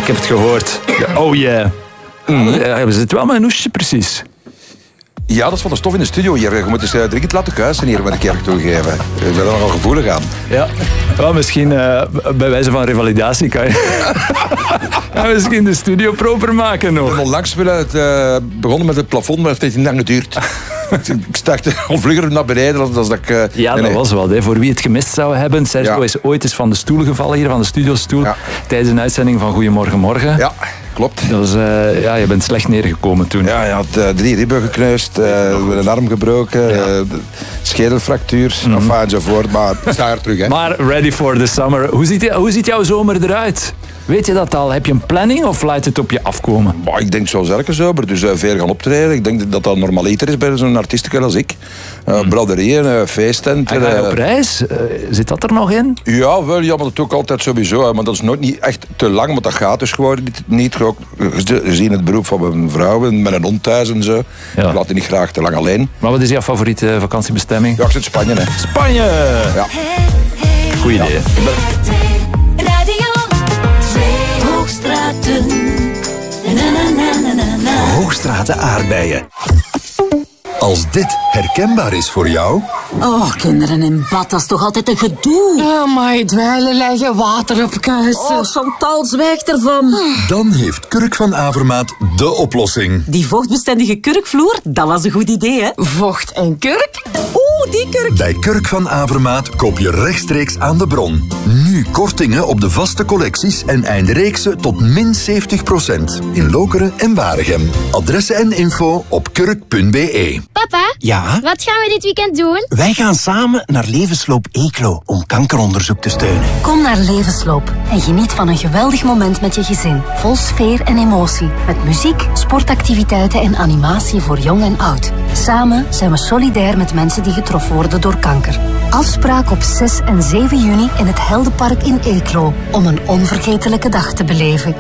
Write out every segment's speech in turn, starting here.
heb het gehoord. Oh yeah. Ja, we zitten wel met een hoesje, precies. Ja, dat is van de stof in de studio hier. Je moet eens dringend laten kuisen hier met een keer toegeven. Ik ben er nogal gevoelig aan. Ja, well, misschien bij wijze van revalidatie kan je misschien de studio proper maken nog. Ik ben onlangs begonnen met het plafond, maar het heeft niet lang geduurd. Ik startte vlugger naar beneden. Dat ik, dat was wel. Hè. Voor wie het gemist zou hebben, Sergio is ooit eens van de stoel gevallen hier, van de studiostoel, tijdens een uitzending van Goedemorgen Morgen. Ja, klopt. Dus je bent slecht neergekomen toen. Ja, je had 3 ribben gekneusd, een arm gebroken, schedelfractuur, enzovoort. Maar ik sta er terug. Hè. Maar ready for the summer. Hoe ziet jouw zomer eruit? Weet je dat al? Heb je een planning of laat het op je afkomen? Ik denk zoals elke zomer, dus veel gaan optreden. Ik denk dat dat normaliter is bij zo'n artiesten als ik. Braderieën, feesttent. En ga je op reis? Zit dat er nog in? Ja, wel, ja, maar dat doe ik altijd sowieso. Hè. Maar dat is nooit niet echt te lang, want dat gaat dus gewoon niet. Gezien het beroep van mijn vrouw, met een hond thuis en zo. Ja. Ik laat die niet graag te lang alleen. Maar wat is jouw favoriete vakantiebestemming? Ja, ik zit in Spanje. Hè. Spanje! Ja. Goeie idee. Hoogstraten aardbeien. Als dit herkenbaar is voor jou... Oh, kinderen in bad, dat is toch altijd een gedoe? Amai, dweilen leggen, water op kuisen. Oh, Chantal, zwijg ervan. Dan heeft Kurk van Avermaat de oplossing. Die vochtbestendige kurkvloer, dat was een goed idee, hè? Vocht en kurk? Oeh, die kurk. Bij Kurk van Avermaat koop je rechtstreeks aan de bron. Nu kortingen op de vaste collecties en eindreeksen tot min 70%. In Lokeren en Waregem. Adressen en info op kurk.be. Papa? Ja? Wat gaan we dit weekend doen? Wij gaan samen naar Levensloop Eeklo om kankeronderzoek te steunen. Kom naar Levensloop en geniet van een geweldig moment met je gezin. Vol sfeer en emotie. Met muziek, sportactiviteiten en animatie voor jong en oud. Samen zijn we solidair met mensen die getroffen worden door kanker. Afspraak op 6 en 7 juni in het Heldenpark in Eeklo. Om een onvergetelijke dag te beleven.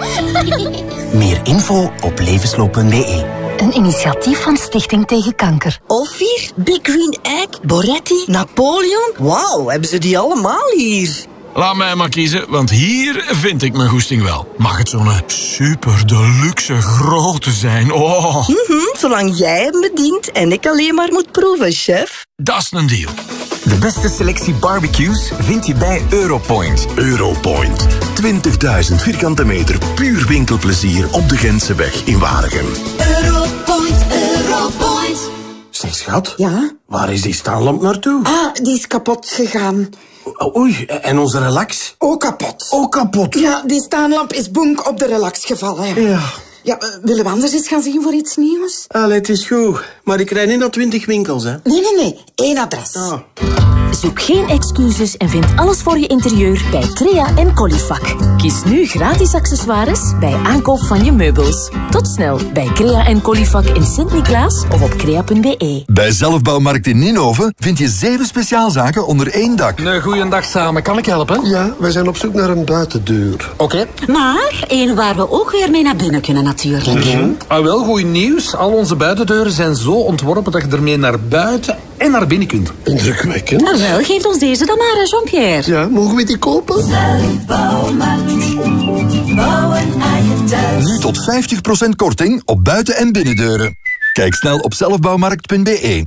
Meer info op levensloop.be. Een initiatief van Stichting Tegen Kanker. Ophir, Big Green Egg, Boretti, Napoleon. Wauw, hebben ze die allemaal hier? Laat mij maar kiezen, want hier vind ik mijn goesting wel. Mag het zo'n super deluxe grote zijn? Oh. Zolang jij hem bedient en ik alleen maar moet proeven, chef. Dat is een deal. De beste selectie barbecues vind je bij Europoint. Europoint. 20.000 vierkante meter puur winkelplezier op de Gentseweg in Waregem. Europoint, Europoint. Zeg schat, ja? Waar is die staanlamp naartoe? Die is kapot gegaan. Oei, en onze relax? Ook kapot. Ook kapot? Ja, die staanlamp is bonk op de relax gevallen. Ja. Ja, willen we anders eens gaan zien voor iets nieuws? Allee, het is goed. Maar ik rijd niet naar 20 winkels, hè? Nee. 1 adres. Ah. Zoek geen excuses en vind alles voor je interieur bij Crea en Colifac. Kies nu gratis accessoires bij aankoop van je meubels. Tot snel bij Crea en Colifac in Sint-Niklaas of op crea.be. Bij Zelfbouwmarkt in Ninhoven vind je 7 speciaalzaken onder 1 dak. Een goeiedag samen, kan ik helpen? Ja, wij zijn op zoek naar een buitendeur. Oké. Maar één waar we ook weer mee naar binnen kunnen natuurlijk. Wel, goed nieuws. Al onze buitendeuren zijn zo ontworpen dat je ermee naar buiten en naar binnen kunt. Indrukwekkend. Nou wel, geef ons deze dan maar, Jean-Pierre. Ja, mogen we die kopen? Zelfbouwmarkt. Bouwen aan je thuis. Nu tot 50% korting op buiten- en binnendeuren. Kijk snel op zelfbouwmarkt.be.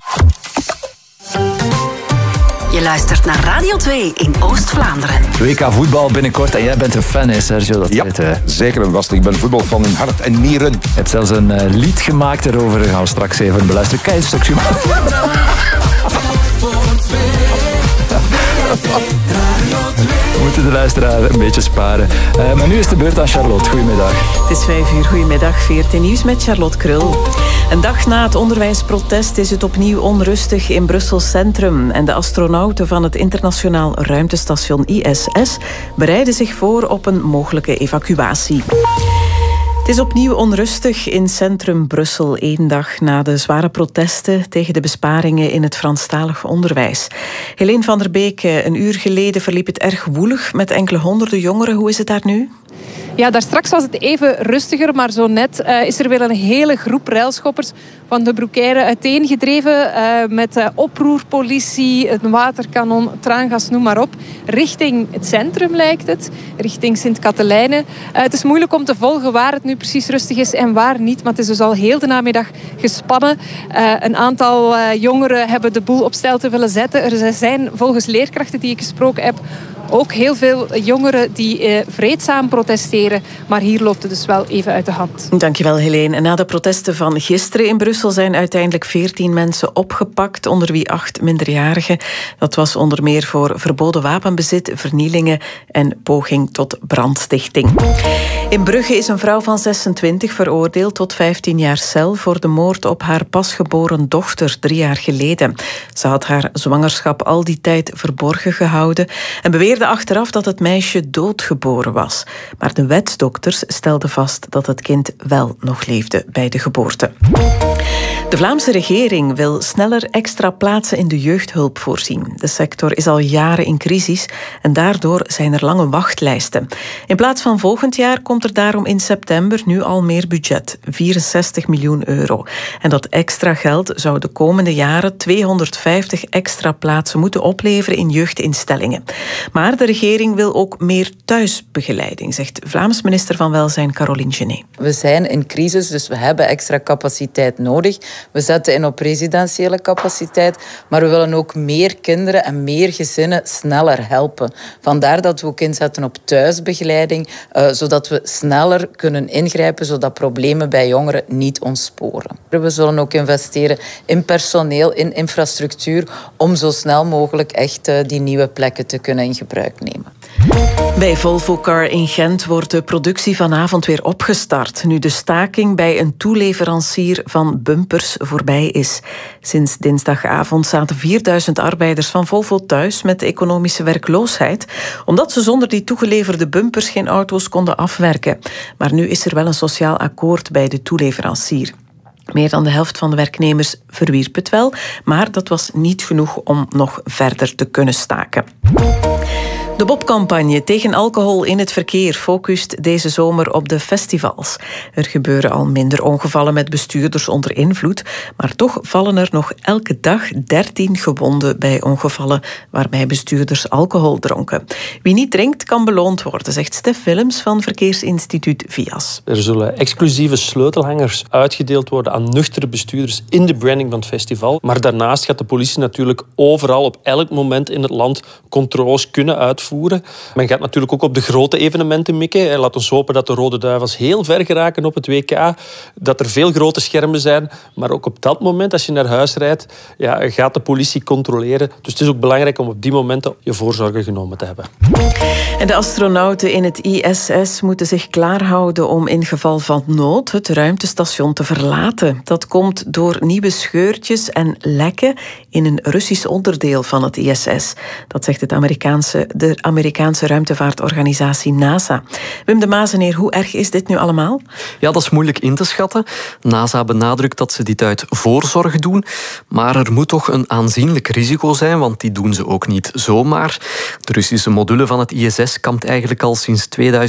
Je luistert naar Radio 2 in Oost-Vlaanderen. WK voetbal binnenkort en jij bent een fan, hè, Sergio? Dat ja, zeker en vast. Ik ben voetbalfan in hart en nieren. Je hebt zelfs een lied gemaakt erover. Dat gaan we straks even beluisteren. Kijk, een stukje. We moeten de luisteraar een beetje sparen. Maar nu is de beurt aan Charlotte. Goedemiddag. Het is 5 uur. Goedemiddag. 14 nieuws met Charlotte Krul. Een dag na het onderwijsprotest is het opnieuw onrustig in Brussel Centrum. En de astronauten van het internationaal ruimtestation ISS bereiden zich voor op een mogelijke evacuatie. Het is opnieuw onrustig in centrum Brussel, 1 dag na de zware protesten tegen de besparingen in het Franstalig onderwijs. Helene van der Beek, een uur geleden verliep het erg woelig met enkele honderden jongeren. Hoe is het daar nu? Ja, daar straks was het even rustiger, maar zo net is er weer een hele groep railschoppers van de Broekeire uiteengedreven met oproerpolitie, een waterkanon, traangas, noem maar op. Richting het centrum lijkt het, richting Sint-Katelijne. Het is moeilijk om te volgen waar het nu precies rustig is en waar niet, maar het is dus al heel de namiddag gespannen. Een aantal jongeren hebben de boel op stelte willen zetten. Er zijn volgens leerkrachten die ik gesproken heb ook heel veel jongeren die vreedzaam protesteren. Maar hier loopt het dus wel even uit de hand. Dankjewel, Helene. Na de protesten van gisteren in Brussel zijn uiteindelijk 14 mensen opgepakt, onder wie 8 minderjarigen. Dat was onder meer voor verboden wapenbezit, vernielingen en poging tot brandstichting. In Brugge is een vrouw van 26 veroordeeld tot 15 jaar cel voor de moord op haar pasgeboren dochter 3 jaar geleden. Ze had haar zwangerschap al die tijd verborgen gehouden en beweerde achteraf dat het meisje doodgeboren was. Maar de wetsdokters stelden vast dat het kind wel nog leefde bij de geboorte. De Vlaamse regering wil sneller extra plaatsen in de jeugdhulp voorzien. De sector is al jaren in crisis en daardoor zijn er lange wachtlijsten. In plaats van volgend jaar komt er daarom in september nu al meer budget, 64 miljoen euro. En dat extra geld zou de komende jaren 250 extra plaatsen moeten opleveren in jeugdinstellingen. Maar de regering wil ook meer thuisbegeleiding, zegt Vlaams minister van Welzijn Caroline Genet. We zijn in crisis, dus we hebben extra capaciteit nodig. We zetten in op residentiële capaciteit, maar we willen ook meer kinderen en meer gezinnen sneller helpen. Vandaar dat we ook inzetten op thuisbegeleiding, zodat we sneller kunnen ingrijpen, zodat problemen bij jongeren niet ontsporen. We zullen ook investeren in personeel, in infrastructuur, om zo snel mogelijk echt die nieuwe plekken te kunnen in gebruik nemen. Bij Volvo Car in Gent wordt de productie vanavond weer opgestart, nu de staking bij een toeleverancier van bumpers voorbij is. Sinds dinsdagavond zaten 4000 arbeiders van Volvo thuis met economische werkloosheid, omdat ze zonder die toegeleverde bumpers geen auto's konden afwerken. Maar nu is er wel een sociaal akkoord bij de toeleverancier. Meer dan de helft van de werknemers verwierp het wel, maar dat was niet genoeg om nog verder te kunnen staken. De Bob-campagne tegen alcohol in het verkeer focust deze zomer op de festivals. Er gebeuren al minder ongevallen met bestuurders onder invloed, maar toch vallen er nog elke dag 13 gewonden bij ongevallen waarbij bestuurders alcohol dronken. Wie niet drinkt kan beloond worden, zegt Stef Willems van Verkeersinstituut VIAS. Er zullen exclusieve sleutelhangers uitgedeeld worden aan nuchtere bestuurders in de branding van het festival. Maar daarnaast gaat de politie natuurlijk overal op elk moment in het land controles kunnen uitvoeren. Men gaat natuurlijk ook op de grote evenementen mikken. Laat ons hopen dat de Rode Duivels heel ver geraken op het WK. Dat er veel grote schermen zijn. Maar ook op dat moment, als je naar huis rijdt, gaat de politie controleren. Dus het is ook belangrijk om op die momenten je voorzorgen genomen te hebben. En de astronauten in het ISS moeten zich klaarhouden om in geval van nood het ruimtestation te verlaten. Dat komt door nieuwe scheurtjes en lekken in een Russisch onderdeel van het ISS. Dat zegt de Amerikaanse ruimtevaartorganisatie NASA. Wim de Mazeneer, hoe erg is dit nu allemaal? Ja, dat is moeilijk in te schatten. NASA benadrukt dat ze dit uit voorzorg doen. Maar er moet toch een aanzienlijk risico zijn, want die doen ze ook niet zomaar. De Russische module van het ISS kampt eigenlijk al sinds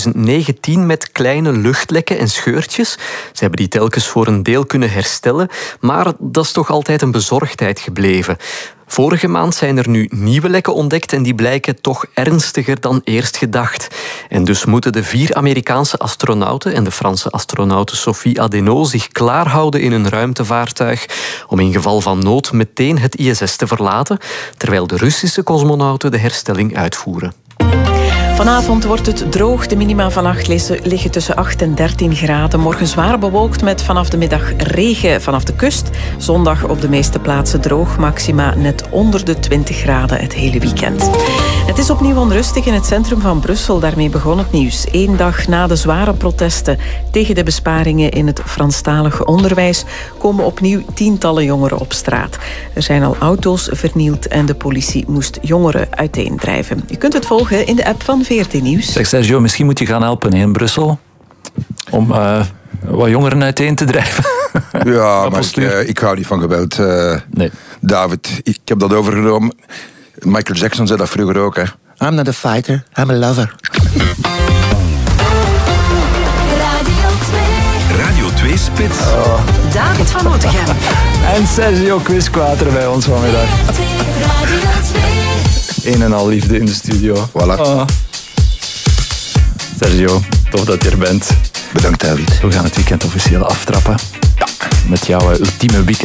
2019 met kleine luchtlekken en scheurtjes. Ze hebben die telkens voor een deel kunnen herstellen, maar dat is toch altijd een bezorgdheid gebleven. Vorige maand zijn er nu nieuwe lekken ontdekt en die blijken toch ernstiger dan eerst gedacht. En dus moeten de 4 Amerikaanse astronauten en de Franse astronaute Sophie Adenau zich klaarhouden in een ruimtevaartuig om in geval van nood meteen het ISS te verlaten, terwijl de Russische cosmonauten de herstelling uitvoeren. Vanavond wordt het droog. De minima vannacht liggen tussen 8 en 13 graden. Morgen zwaar bewolkt met vanaf de middag regen vanaf de kust. Zondag op de meeste plaatsen droog. Maxima net onder de 20 graden het hele weekend. Het is opnieuw onrustig in het centrum van Brussel. Daarmee begon het nieuws. 1 dag na de zware protesten tegen de besparingen in het Franstalige onderwijs komen opnieuw tientallen jongeren op straat. Er zijn al auto's vernield en de politie moest jongeren uiteendrijven. Je kunt het volgen in de app van VRT Nieuws. Zeg Sergio, misschien moet je gaan helpen in Brussel om wat jongeren uiteen te drijven. Ja, maar ik hou niet van geweld. Nee. David, ik heb dat overgenomen. Michael Jackson zei dat vroeger ook. Hè. I'm not a fighter, I'm a lover. Spits. David van Oetegem. En Sergio Quisquater bij ons vanmiddag. Een en al liefde in de studio. Voilà. Sergio, tof dat je er bent. Bedankt, David. We gaan het weekend officieel aftrappen. Ja. Met jouw ultieme weekend.